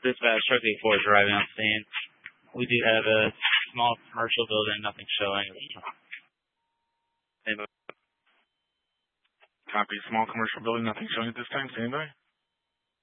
Dispatch, Truck 84 is arriving on scene. We do have a small commercial building, nothing showing. Copy. Small commercial building, nothing showing at this time. Anybody?